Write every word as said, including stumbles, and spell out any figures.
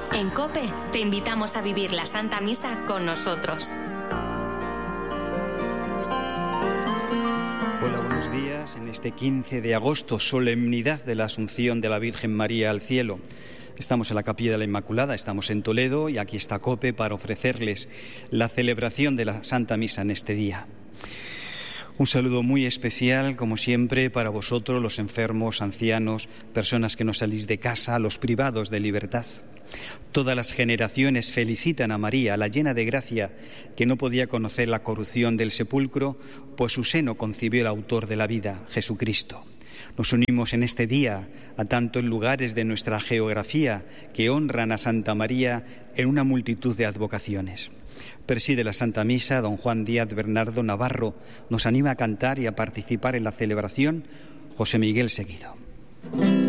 En COPE te invitamos a vivir la Santa Misa con nosotros. Hola, buenos días. En este quince de agosto, solemnidad de la Asunción de la Virgen María al cielo. Estamos en la Capilla de la Inmaculada, estamos en Toledo y aquí está COPE para ofrecerles la celebración de la Santa Misa en este día. Un saludo muy especial, como siempre, para vosotros, los enfermos, ancianos, personas que no salís de casa, los privados de libertad. Todas las generaciones felicitan a María, la llena de gracia, que no podía conocer la corrupción del sepulcro, pues su seno concibió el autor de la vida, Jesucristo. Nos unimos en este día a tantos lugares de nuestra geografía que honran a Santa María en una multitud de advocaciones. Preside la Santa Misa don Juan Díaz Bernardo Navarro. Nos anima a cantar y a participar en la celebración José Miguel Seguido.